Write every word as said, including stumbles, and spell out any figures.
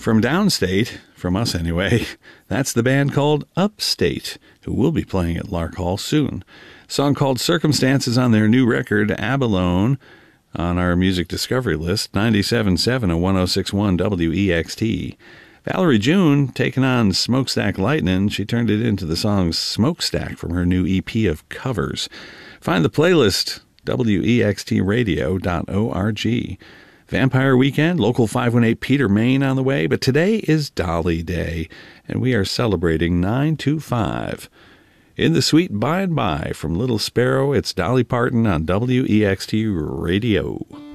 From downstate, from us anyway, that's the band called Upstate, who will be playing at Lark Hall soon. A song called Circumstances on their new record, Abalone, on our music discovery list, ninety-seven point seven and one oh six point one W E X T. Valerie June taking on Smokestack Lightnin'. She turned it into the song Smokestack from her new E P of covers. Find the playlist, W E X T radio dot org. Vampire Weekend, Local five one eight Peter, Maine on the way, but today is Dolly Day, and we are celebrating nine two five. In the sweet by and by from Little Sparrow, it's Dolly Parton on W E X T Radio.